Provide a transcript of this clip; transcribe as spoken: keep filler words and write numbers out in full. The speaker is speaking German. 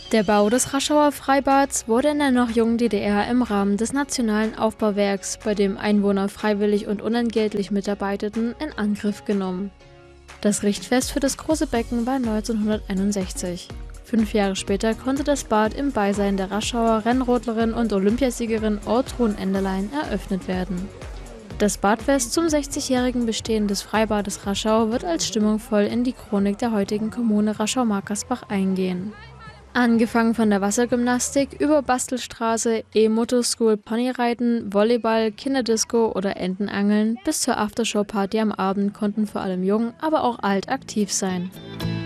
Der Bau des Raschauer Freibads wurde in der noch jungen D D R im Rahmen des Nationalen Aufbauwerks, bei dem Einwohner freiwillig und unentgeltlich mitarbeiteten, in Angriff genommen. Das Richtfest für das große Becken war neunzehnhunderteinundsechzig. Fünf Jahre später konnte das Bad im Beisein der Raschauer Rennrodlerin und Olympiasiegerin Ortrun Enderlein eröffnet werden. Das Badfest zum sechzigjährigen Bestehen des Freibades Raschau wird als stimmungsvoll in die Chronik der heutigen Kommune Raschau-Markersbach eingehen. Angefangen von der Wassergymnastik über Bastelstraße, E-Motor-School, Ponyreiten, Volleyball, Kinderdisco oder Entenangeln bis zur Aftershow-Party am Abend konnten vor allem jung, aber auch alt aktiv sein.